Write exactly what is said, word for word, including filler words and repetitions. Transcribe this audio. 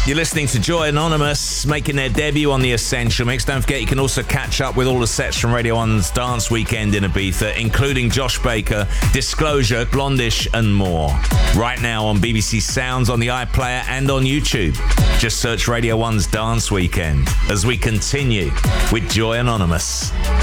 You're listening to Joy Anonymous, making their debut on the Essential Mix. Don't forget, you can also catch up with all the sets from Radio one's Dance Weekend in Ibiza, including Josh Baker, Disclosure, Blondish, and more. Right now on B B C Sounds, on the iPlayer, and on YouTube. Just search Radio one's Dance Weekend as we continue with Joy Anonymous.